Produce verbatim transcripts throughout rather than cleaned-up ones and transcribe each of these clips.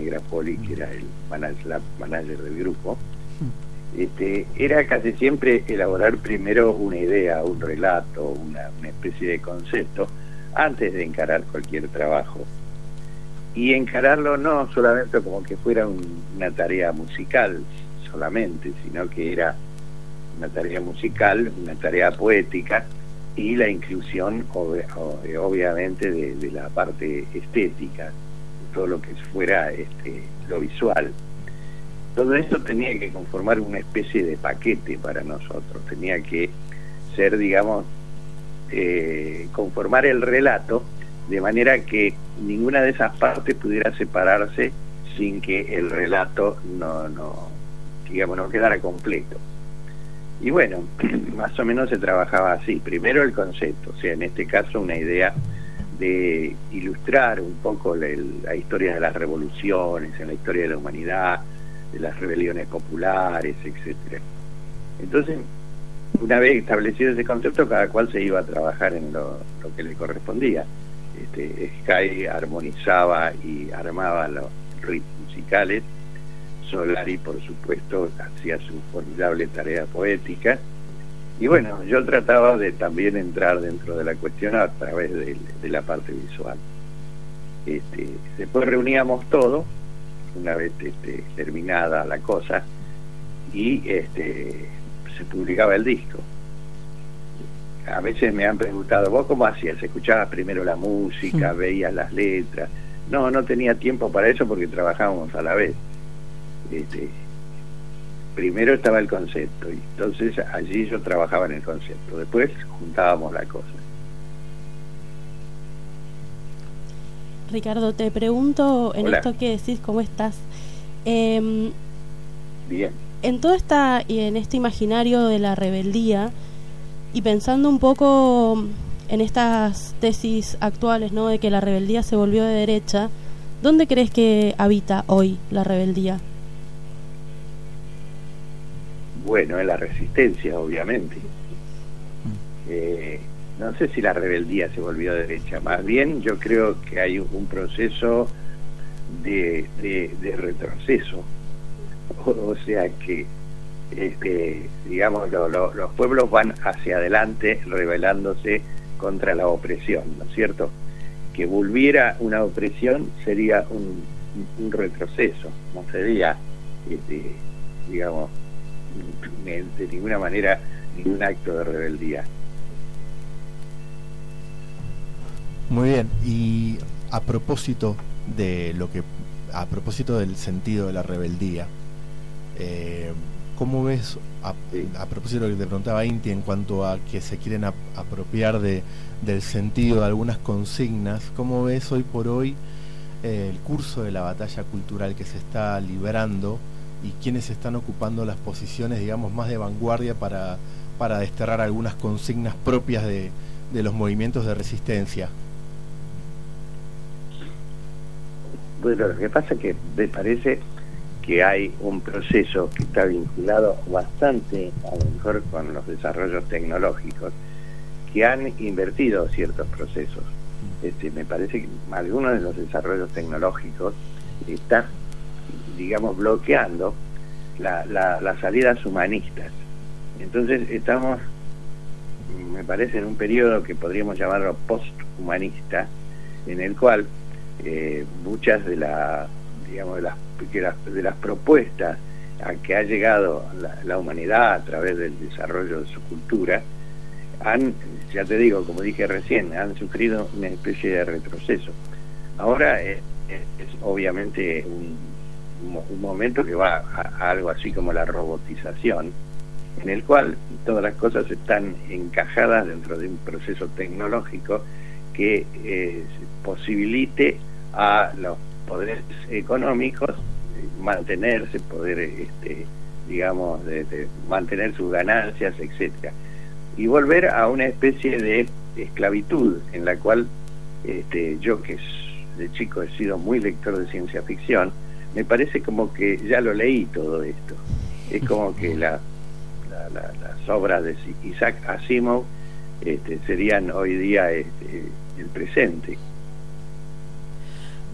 Negra Poli, que era el manager, la manager del grupo, este, era casi siempre elaborar primero una idea, un relato, una, una especie de concepto, antes de encarar cualquier trabajo. Y encararlo no solamente como que fuera un, una tarea musical solamente, sino que era una tarea musical, una tarea poética, y la inclusión ob obviamente de, de la parte estética, de todo lo que fuera este, lo visual. Todo esto tenía que conformar una especie de paquete para nosotros, tenía que ser, digamos, eh, conformar el relato de manera que ninguna de esas partes pudiera separarse sin que el relato no, no digamos, no quedara completo. Y bueno, más o menos se trabajaba así. Primero el concepto, o sea, en este caso una idea de ilustrar un poco la, la historia de las revoluciones, en la historia de la humanidad, de las rebeliones populares, etcétera. Entonces, una vez establecido ese concepto, cada cual se iba a trabajar en lo, lo que le correspondía. Este, Sky armonizaba y armaba los ritmos musicales, Solari, por supuesto, hacía su formidable tarea poética, y bueno, yo trataba de también entrar dentro de la cuestión a través de, de la parte visual. Este, después reuníamos todo, una vez este, terminada la cosa, y este, se publicaba el disco. A veces me han preguntado, ¿vos cómo hacías? ¿Escuchabas primero la música, sí, veías las letras? No, no tenía tiempo para eso porque trabajábamos a la vez. Este, primero estaba el concepto, y entonces allí yo trabajaba en el concepto, después juntábamos la cosa. Ricardo, te pregunto en Hola. Esto que decís, ¿cómo estás? Eh, Bien. En todo esta y en este imaginario de la rebeldía, y pensando un poco en estas tesis actuales, ¿no?, de que la rebeldía se volvió de derecha, ¿dónde crees que habita hoy la rebeldía? Bueno, en la resistencia, obviamente. Eh, no sé si la rebeldía se volvió de derecha, más bien yo creo que hay un proceso de, de, de retroceso. O, o sea que, este, digamos, lo, lo, los pueblos van hacia adelante rebelándose contra la opresión, ¿no es cierto? Que volviera una opresión sería un, un retroceso, no sería, este, digamos, de ninguna manera ningún acto de rebeldía. Muy bien, y a propósito de lo que, a propósito del sentido de la rebeldía, eh, ¿cómo ves, a, Sí. a propósito de lo que te preguntaba Inti en cuanto a que se quieren ap apropiar de, del sentido de algunas consignas, ¿cómo ves hoy por hoy eh, el curso de la batalla cultural que se está librando y quiénes están ocupando las posiciones, digamos, más de vanguardia para, para desterrar algunas consignas propias de, de los movimientos de resistencia? Bueno, lo que pasa es que me parece que hay un proceso que está vinculado bastante, a lo mejor, con los desarrollos tecnológicos, que han invertido ciertos procesos. Este, me parece que algunos de los desarrollos tecnológicos están, digamos, bloqueando la, la, las salidas humanistas. Entonces estamos, me parece, en un periodo que podríamos llamarlo post-humanista, en el cual eh, muchas de, la, digamos, de, las, que las, de las propuestas a que ha llegado la, la humanidad a través del desarrollo de su cultura han, ya te digo, como dije recién, han sufrido una especie de retroceso. Ahora es, es, es obviamente un, un momento que va a, a algo así como la robotización, en el cual todas las cosas están encajadas dentro de un proceso tecnológico que eh, posibilite a los poderes económicos mantenerse, poder, este, digamos, de, de mantener sus ganancias, etcétera, y volver a una especie de esclavitud en la cual este, yo, que de chico he sido muy lector de ciencia ficción, me parece como que ya lo leí todo esto. Es como que la, la, la, las obras de Isaac Asimov este, serían hoy día este, el presente.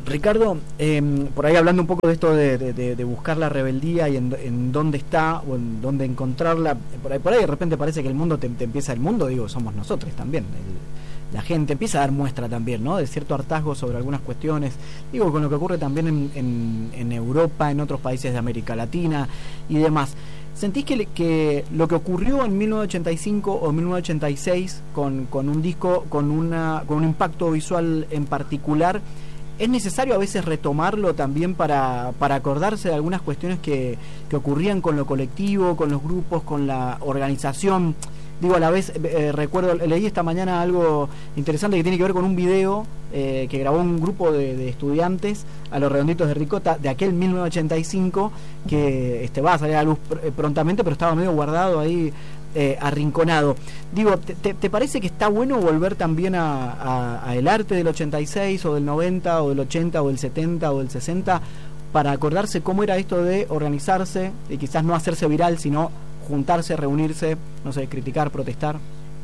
Ricardo, eh, por ahí hablando un poco de esto de, de, de buscar la rebeldía y en, en dónde está o en dónde encontrarla, por ahí, por ahí de repente parece que el mundo te, te empieza, el mundo, digo, somos nosotros también, el, la gente empieza a dar muestra también, ¿no?, de cierto hartazgo sobre algunas cuestiones, digo, con lo que ocurre también en, en, en Europa, en otros países de América Latina y demás. ¿Sentís que, que lo que ocurrió en mil novecientos ochenta y cinco o mil novecientos ochenta y seis con, con un disco, con, una, con un impacto visual en particular, es necesario a veces retomarlo también para, para acordarse de algunas cuestiones que, que ocurrían con lo colectivo, con los grupos, con la organización? Digo, a la vez, eh, recuerdo, leí esta mañana algo interesante que tiene que ver con un video eh, que grabó un grupo de, de estudiantes a los Redonditos de Ricota de aquel mil novecientos ochenta y cinco, que este, va a salir a la luz pr- prontamente, pero estaba medio guardado ahí, eh, arrinconado. Digo, ¿te, te, ¿te parece que está bueno volver también a, a, a el arte del ochenta y seis o del noventa o del ochenta o del setenta o del sesenta para acordarse cómo era esto de organizarse y quizás no hacerse viral, sino juntarse, reunirse, no sé, criticar, protestar?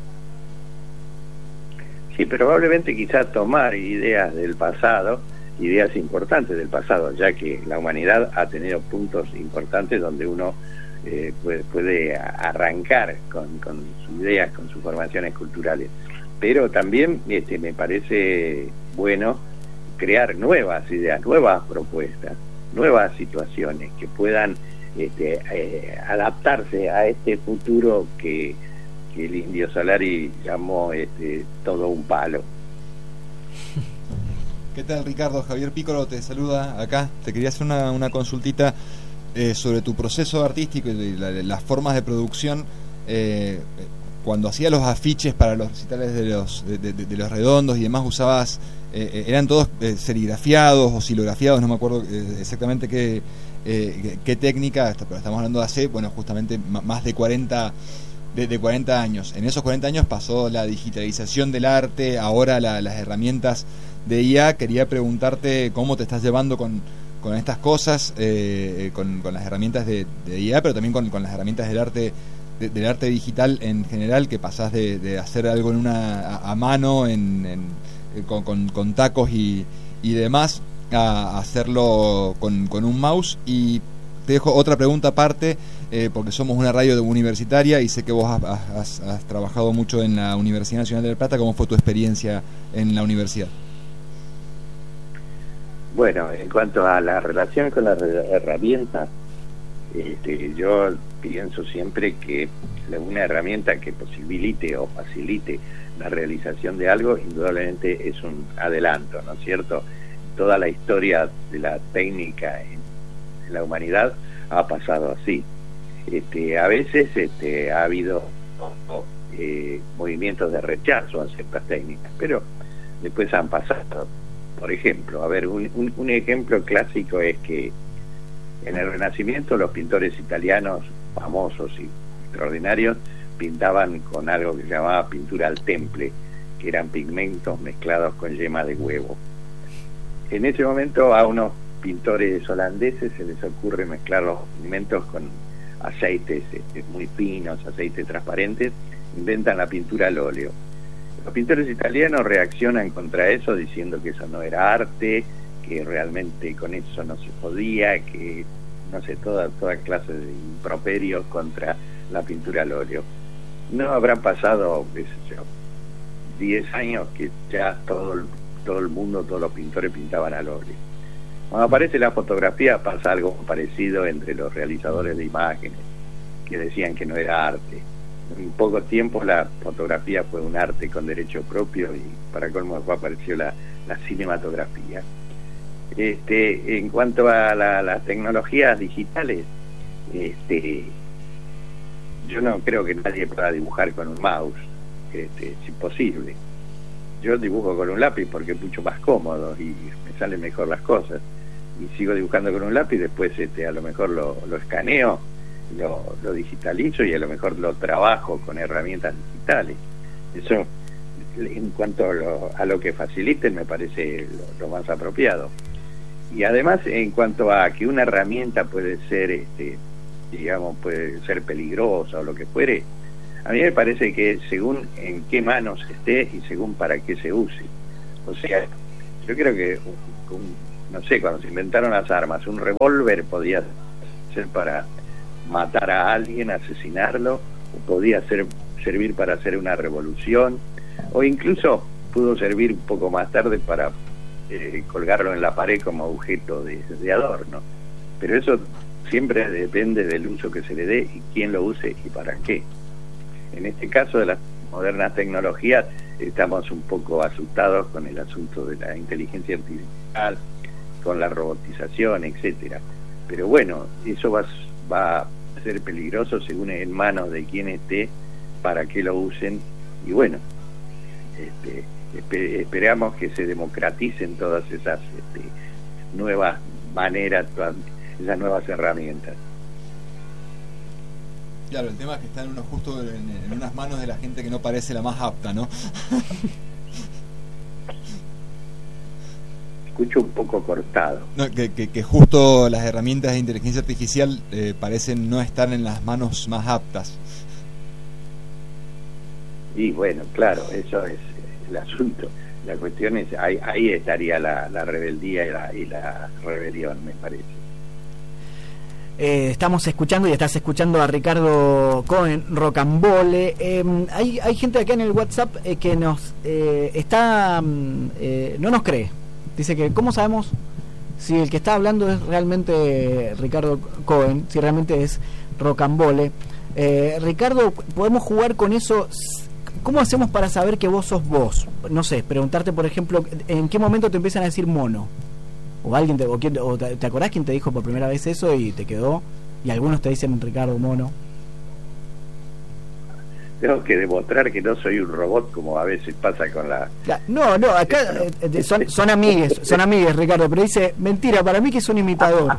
Sí, probablemente quizás tomar ideas del pasado, ideas importantes del pasado, ya que la humanidad ha tenido puntos importantes donde uno eh, puede, puede arrancar con, con sus ideas, con sus formaciones culturales. Pero también este, me parece bueno crear nuevas ideas, nuevas propuestas, nuevas situaciones que puedan Este, eh, adaptarse a este futuro que, que el Indio Solari llamó este, todo un palo. ¿Qué tal, Ricardo? Javier Pícolo te saluda acá. Te quería hacer una, una consultita eh, sobre tu proceso artístico y la, las formas de producción. Eh, cuando hacías los afiches para los recitales de los, de, de, de los Redondos y demás, usabas, eh, eran todos eh, serigrafiados o silografiados, no me acuerdo eh, exactamente qué Eh, qué, qué técnica, pero estamos hablando de hace, bueno, justamente m- más de cuarenta de, de cuarenta años. En esos cuarenta años pasó la digitalización del arte, ahora la, las herramientas de I A. Quería preguntarte cómo te estás llevando con, con estas cosas, eh, con, con las herramientas de, de I A, pero también con, con las herramientas del arte de, del arte digital en general, que pasás de, de hacer algo en una a, a mano, en, en, con, con, con tacos y, y demás, a hacerlo con, con un mouse. Y te dejo otra pregunta aparte, eh, porque somos una radio universitaria y sé que vos has, has, has trabajado mucho en la Universidad Nacional de La Plata. ¿Cómo fue tu experiencia en la universidad? Bueno, en cuanto a la relación con las herramientas, este, yo pienso siempre que una herramienta que posibilite o facilite la realización de algo, indudablemente es un adelanto, ¿no es cierto? Toda la historia de la técnica en, en la humanidad ha pasado así. Este, a veces este, ha habido eh, movimientos de rechazo a ciertas técnicas, pero después han pasado. Por ejemplo, a ver, un, un, un ejemplo clásico es que en el Renacimiento los pintores italianos famosos y extraordinarios pintaban con algo que se llamaba pintura al temple, que eran pigmentos mezclados con yema de huevo. En ese momento a unos pintores holandeses se les ocurre mezclar los pigmentos con aceites este, muy finos, aceites transparentes, inventan la pintura al óleo. Los pintores italianos reaccionan contra eso diciendo que eso no era arte, que realmente con eso no se podía, que no sé, toda, toda clase de improperios contra la pintura al óleo. No habrán pasado, qué sé yo, diez años que ya todo el, todo el mundo, todos los pintores pintaban al óleo. Cuando aparece la fotografía pasa algo parecido entre los realizadores de imágenes, que decían que no era arte. En poco tiempo la fotografía fue un arte con derecho propio y para colmo después apareció la, la cinematografía. Este, en cuanto a la, las tecnologías digitales, este, yo no creo que nadie pueda dibujar con un mouse, este, es imposible. Yo dibujo con un lápiz porque es mucho más cómodo y me salen mejor las cosas, y sigo dibujando con un lápiz, después este, a lo mejor lo, lo escaneo, lo, lo digitalizo y a lo mejor lo trabajo con herramientas digitales. Eso, en cuanto a lo, a lo que faciliten, me parece lo, lo más apropiado. Y además, en cuanto a que una herramienta puede ser, este, digamos, puede ser peligrosa o lo que fuere, a mí me parece que según en qué manos esté y según para qué se use. O sea, yo creo que un, un, no sé, cuando se inventaron las armas, un revólver podía ser para matar a alguien, asesinarlo, o podía ser, servir para hacer una revolución, o incluso pudo servir un poco más tarde para eh, colgarlo en la pared como objeto de, de adorno. Pero eso siempre depende del uso que se le dé y quién lo use y para qué. En este caso de las modernas tecnologías estamos un poco asustados con el asunto de la inteligencia artificial, con la robotización, etcétera. Pero bueno, eso va, va a ser peligroso según en manos de quien esté, para que lo usen. Y bueno, este, esper, esperamos que se democraticen todas esas este, nuevas maneras, todas esas nuevas herramientas. Claro, el tema es que están unos justo en, en unas manos de la gente que no parece la más apta, ¿no? Escucho un poco cortado. No, que, que, que justo las herramientas de inteligencia artificial eh, parecen no estar en las manos más aptas. Y bueno, claro, eso es el asunto. La cuestión es, ahí, ahí estaría la, la rebeldía y la, y la rebelión, me parece. Eh, estamos escuchando y estás escuchando a Ricardo Cohen, Rocambole. Eh, hay, hay gente acá en el WhatsApp eh, que nos eh, está, eh, no nos cree. Dice que, ¿cómo sabemos si el que está hablando es realmente Ricardo Cohen, si realmente es Rocambole? Eh, Ricardo, ¿podemos jugar con eso? ¿Cómo hacemos para saber que vos sos vos? No sé, preguntarte, por ejemplo, ¿en qué momento te empiezan a decir mono? O alguien te, o, quién, o te, ¿te acordás quién te dijo por primera vez eso y te quedó? Y algunos te dicen Ricardo Mono. Tengo que demostrar que no soy un robot, como a veces pasa con la... No, no, acá eh, son, son amigues, son amigues, Ricardo, pero dice, mentira, para mí que es un imitador.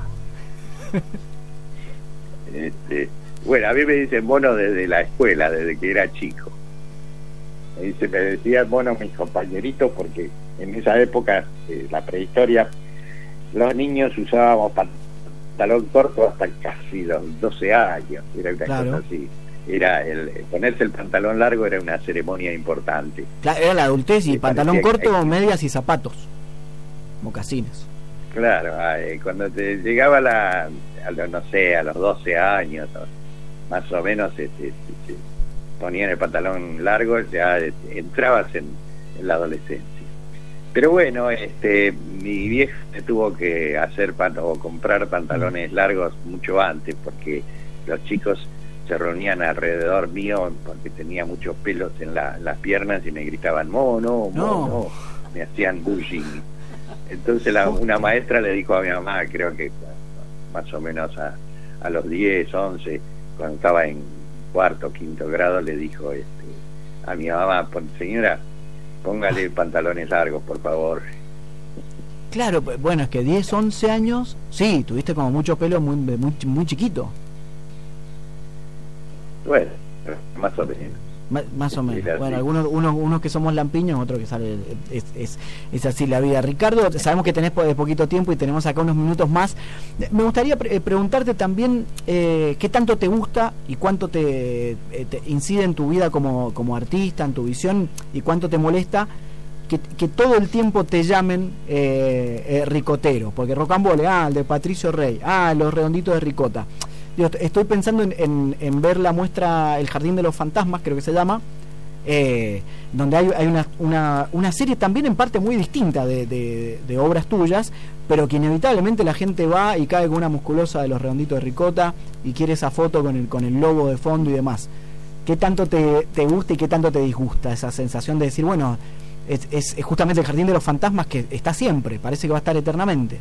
Este, bueno, a mí me dicen mono desde la escuela, desde que era chico. Me, dice, me decían mono mis compañeritos porque en esa época, eh, la prehistoria, los niños usábamos pantalón corto hasta casi los doce años, era una claro. cosa así. Era el ponerse el pantalón largo era una ceremonia importante. Claro, era la adultez y Me pantalón corto, que... medias y zapatos, mocasines. Claro, eh, cuando te llegaba la, a los, no sé, a los doce años, más o menos, este, este, ponían el pantalón largo, ya este, entrabas en, en la adolescencia. Pero bueno, este, mi vieja me tuvo que hacer pan, o comprar pantalones largos mucho antes, porque los chicos se reunían alrededor mío porque tenía muchos pelos en la, las piernas y me gritaban mono, mono, no. me hacían bullying. Entonces la, una maestra le dijo a mi mamá, creo que más o menos a, a los diez, once, cuando estaba en cuarto, quinto grado, le dijo este, a mi mamá, señora, póngale pantalones largos, por favor. Claro, bueno, es que diez, once años, sí, tuviste como mucho pelo muy, muy, muy chiquito. Bueno, más o menos. Más, más o menos. Sí, bueno, algunos unos, unos que somos lampiños, otros que sale es, es, es así la vida. Ricardo, sabemos que tenés po- poquito tiempo y tenemos acá unos minutos más. Me gustaría pre- preguntarte también eh, qué tanto te gusta y cuánto te, eh, te incide en tu vida como, como artista, en tu visión, y cuánto te molesta que, que todo el tiempo te llamen eh, eh, ricotero, porque Rocambole, ah, el de Patricio Rey, ah, los redonditos de ricota. Yo estoy pensando en, en, en ver la muestra El Jardín de los Fantasmas, creo que se llama, eh, donde hay, hay una, una, una serie también en parte muy distinta de, de, de obras tuyas, pero que inevitablemente la gente va y cae con una musculosa de los redonditos de ricota y quiere esa foto con el, con el logo de fondo y demás. ¿Qué tanto te, te gusta y qué tanto te disgusta esa sensación de decir, bueno, es, es, es justamente El Jardín de los Fantasmas que está siempre, parece que va a estar eternamente?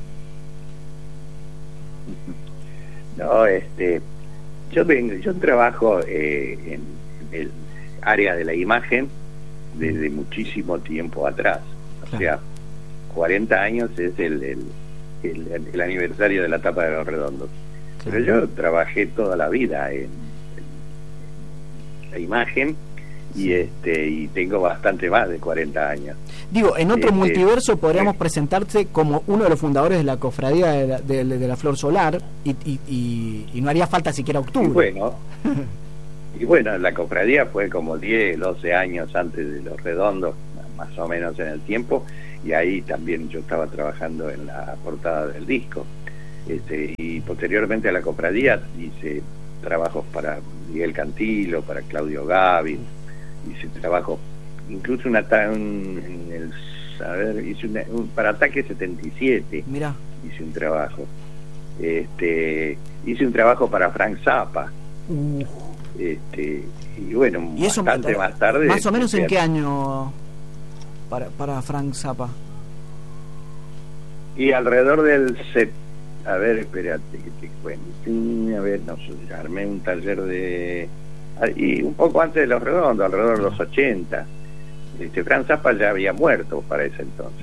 No, este, yo vengo, yo trabajo eh, en el área de la imagen desde muchísimo tiempo atrás. O claro. sea, cuarenta años es el, el, el, el aniversario de la tapa de los redondos. Claro. Pero yo trabajé toda la vida en, en la imagen y sí. este y tengo bastante más de cuarenta años. Digo, en otro este, multiverso podríamos eh, presentarse como uno de los fundadores de la cofradía de la, de, de la Flor Solar y, y, y, y no haría falta siquiera octubre. Y bueno, y bueno, la cofradía fue como diez, doce años antes de los redondos, más o menos en el tiempo, y ahí también yo estaba trabajando en la portada del disco. Este, y posteriormente a la cofradía hice trabajos para Miguel Cantilo, para Claudio Gavi, hice trabajos, incluso una, un, en el, a ver, hice una, un, para Ataque setenta y siete. Mirá. Hice un trabajo. Este, hice un trabajo para Frank Zappa. Uh. Este, y bueno, ¿Y eso bastante más tarde. ¿Más o menos en este, qué año para, para Frank Zappa? Y alrededor del set, a ver, espérate que te cuente, a ver, no sé, armé un taller de, y un poco antes de Los Redondos, alrededor de los ochenta. Este, Frank Zappa ya había muerto para ese entonces.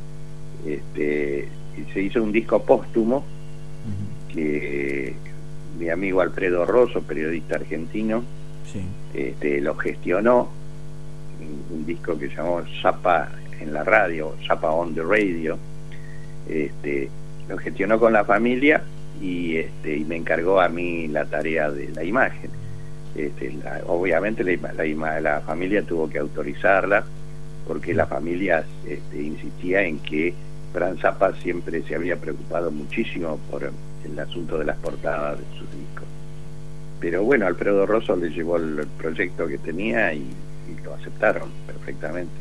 Este, y se hizo un disco póstumo, uh-huh, que mi amigo Alfredo Rosso, periodista argentino, sí, este, lo gestionó, un, un disco que se llamó Zappa en la radio, Zappa on the Radio. Este, lo gestionó con la familia y, este, y me encargó a mí la tarea de la imagen. Este, la, obviamente la, la, la familia tuvo que autorizarla, porque la familia este, insistía en que Frank Zappa siempre se había preocupado muchísimo por el asunto de las portadas de sus discos. Pero bueno, Alfredo Rosso le llevó el proyecto que tenía y, y lo aceptaron perfectamente.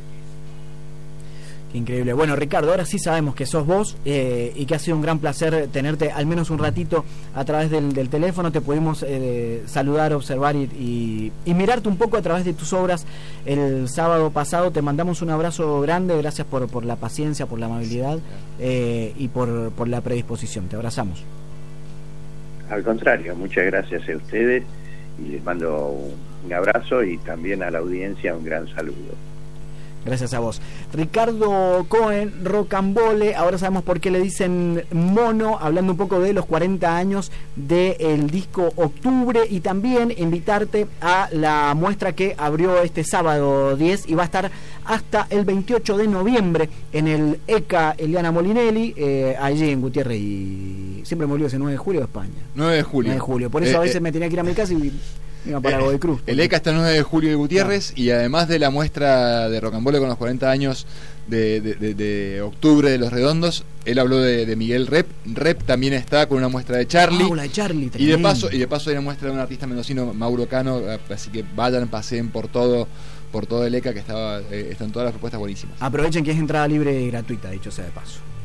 Qué increíble. Bueno, Ricardo, ahora sí sabemos que sos vos eh, y que ha sido un gran placer tenerte al menos un ratito a través del, del teléfono. Te pudimos eh, saludar, observar y, y, y mirarte un poco a través de tus obras el sábado pasado. Te mandamos un abrazo grande, gracias por, por la paciencia, por la amabilidad eh, y por, por la predisposición. Te abrazamos. Al contrario, muchas gracias a ustedes y les mando un, un abrazo, y también a la audiencia un gran saludo. Gracias a vos. Ricardo Cohen, Rocambole, ahora sabemos por qué le dicen mono, hablando un poco de los cuarenta años del disco Octubre, y también invitarte a la muestra que abrió este sábado diez y va a estar hasta el veintiocho de noviembre en el E C A Eliana Molinelli, eh, allí en Gutiérrez y... Siempre me olvido ese nueve de julio de España. nueve de julio. nueve de julio, por eso eh, a veces eh, me tenía que ir a mi casa y... Para eh, Godoy Cruz, el E C A está el nueve de julio de Gutiérrez, claro. Y además de la muestra de Rocambole con los cuarenta años de, de, de, de Octubre de Los Redondos, él habló de, de Miguel Rep. Rep también está con una muestra de Charlie. Oh, la de Charlie, y de paso y de paso hay una muestra de un artista mendocino, Mauro Cano, así que vayan, paseen por todo por todo el E C A, que estaba eh, están todas las propuestas buenísimas. Aprovechen que es entrada libre y gratuita, dicho sea de paso.